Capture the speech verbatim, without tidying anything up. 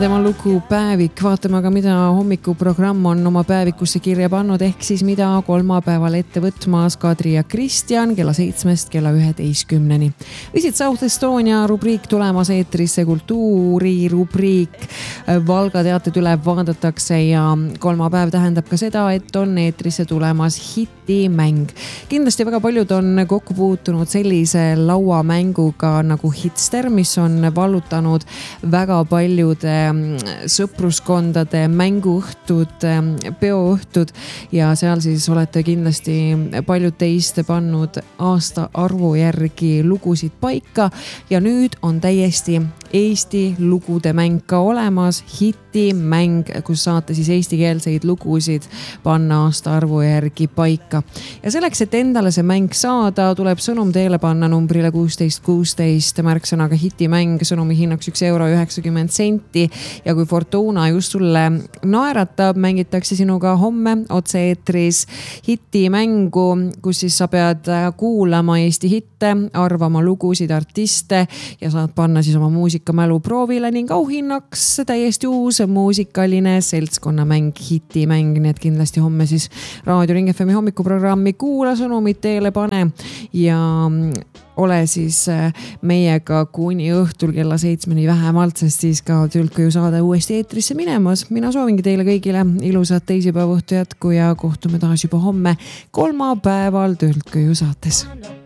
tema lugu Päevik, vaatame aga mida hommikuprogramm on oma päevikusse kirja pannud, ehk siis mida kolmapäeval ette võtmas Kadri ja Kristjan kella seitsmest kella üheteistkümneni. Visit South Estonia rubriik tulemas eetrisse, kultuuri rubriik, Valga teated üle vaadatakse ja kolmapäev tähendab ka seda, et on eetrisse tulemas hitimäng. Kindlasti väga paljud on kokku puutunud sellise lauamänguga nagu Hitster, mis on vallutanud väga paljude sõpruskondade mänguõhtud, peoõhtud ja seal siis olete kindlasti paljud teist pannud aasta arvu järgi lugusid paika ja nüüd on täiesti Eesti lugude mäng ka olemas, hitimäng, kus saate siis eestikeelseid lugusid panna aasta arvu järgi paika. Ja selleks, et endale see mäng saada, tuleb sõnum teele panna numbrile kuusteist kuusteist, märksõnaga hitimäng, sõnumi hinnaks üks euro üheksakümmend senti ja kui Fortuna just sulle naeratab, mängitakse sinuga homme otse-eetris hitimängu, kus siis sa pead kuulama Eesti hitte, arvama lugusid, artiste ja saad panna siis oma muusika mälu proovile ning auhinnaks täiesti uus muusikaline seltskonnamäng, hitimäng, nii et kindlasti homme siis Raadio Ring F M hommikuprogrammi kuula, sõnumid teele pane ja ole siis meiega kuni õhtul kella seitsmeni vähemalt, sest siis ka Töölt koju saade uuesti eetrisse minemas. Mina soovingi teile kõigile ilusat teisipäeva õhtu jätku ja kohtume taas juba homme kolmapäeval Töölt koju saates.